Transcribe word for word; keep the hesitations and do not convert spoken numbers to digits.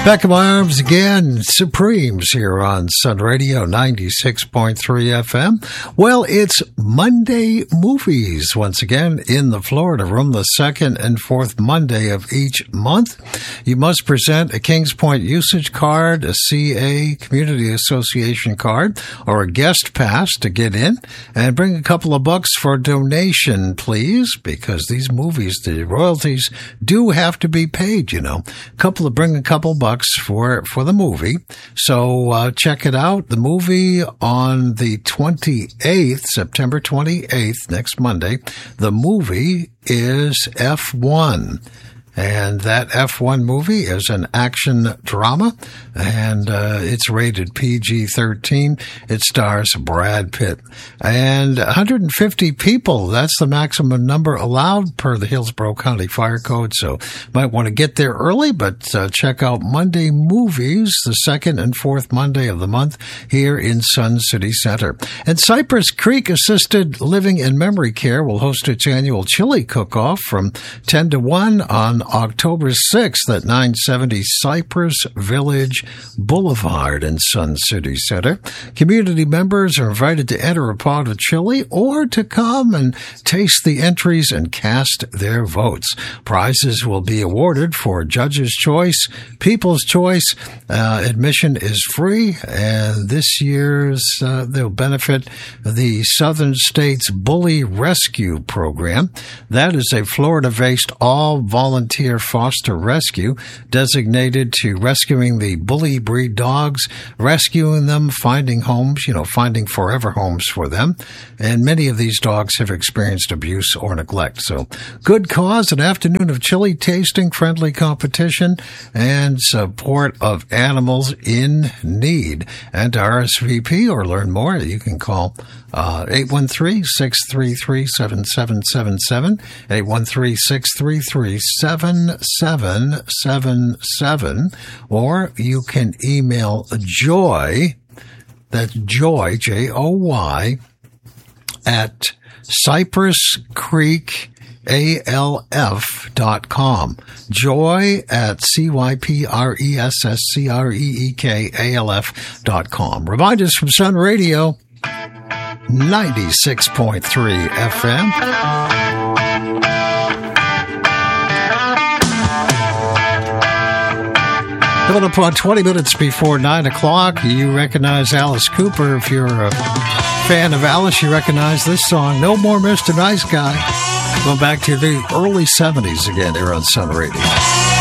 Back in my arms again, Supremes here on Sun Radio ninety-six point three F M. Well, it's Monday Movies once again in the Florida Room, the second and fourth Monday of each month. You must present a Kings Point usage card, a C A Community Association card, or a guest pass to get in, and bring a couple of bucks for donation, please, because these movies, the royalties do have to be paid, you know. A couple of bring a couple bucks for for the movie. So uh, check it out. The movie on the twenty-eighth, September twenty-eighth, next Monday. The movie is F one. And that F one movie is an action drama, and uh, it's rated P G thirteen. It stars Brad Pitt. And one hundred fifty people, that's the maximum number allowed per the Hillsborough County Fire Code, so might want to get there early, but uh, check out Monday Movies, the second and fourth Monday of the month here in Sun City Center. And Cypress Creek Assisted Living and Memory Care will host its annual chili cook-off from ten to one on October sixth at nine seventy Cypress Village Boulevard in Sun City Center. Community members are invited to enter a pot of chili or to come and taste the entries and cast their votes. Prizes will be awarded for Judge's Choice, People's Choice. Uh, admission is free, and this year's uh, they'll benefit the Southern States Bully Rescue Program. That is a Florida-based all-volunteer foster rescue designated to rescuing the bully breed dogs, rescuing them, finding homes, you know, finding forever homes for them. And many of these dogs have experienced abuse or neglect. So good cause, an afternoon of chili tasting, friendly competition, and support of animals in need. And to R S V P or learn more, you can call uh, eight one three, six three three, seven seven seven seven, eight one three, six three three, seven seven seven seven, or you can email Joy, that's Joy, J O Y, at Cypress Creek A L F dot com. Joy at C Y P R E S S C R E E K A L F dot com. Reminders from Sun Radio ninety-six point three F M. Coming up on twenty minutes before nine o'clock, you recognize Alice Cooper. If you're a fan of Alice, you recognize this song, No More Mister Nice Guy. Going back to the early seventies again here on Sun Radio.